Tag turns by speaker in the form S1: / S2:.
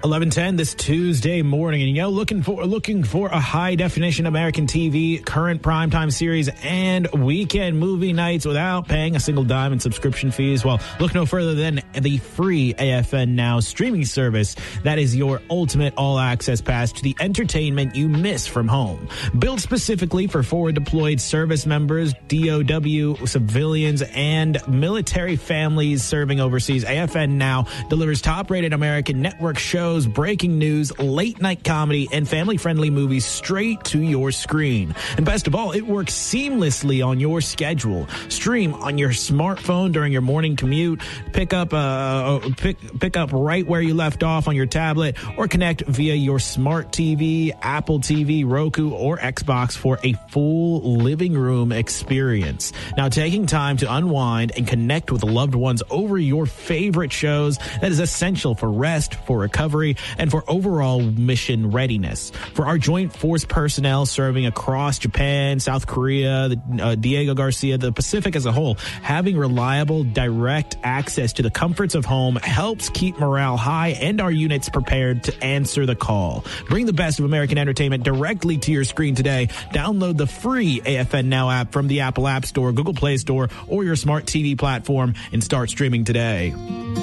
S1: 11:10 this Tuesday morning, and looking for a high definition American TV, current primetime series, and weekend movie nights without paying a single dime in subscription fees. Well, look no further than the free AFN Now streaming service. That is your ultimate all-access pass to the entertainment you miss from home. Built specifically for forward-deployed service members, DOW civilians, and military families serving overseas, AFN Now delivers top-rated American network shows, breaking news, late-night comedy, and family-friendly movies straight to your screen. And best of all, it works seamlessly on your schedule. Stream on your smartphone during your morning commute, pick up right where you left off on your tablet, or connect via your smart TV, Apple TV, Roku, or Xbox for a full living room experience. Now, taking time to unwind and connect with loved ones over your favorite shows, that is essential for rest, for recovery, and for overall mission readiness. For our joint force personnel serving across Japan, South Korea, Diego Garcia, the Pacific as a whole, having reliable, direct access to the comforts of home helps keep morale high and our units prepared to answer the call. Bring the best of American entertainment directly to your screen today. Download the free AFN Now app from the Apple App Store, Google Play Store, or your smart TV platform and start streaming today.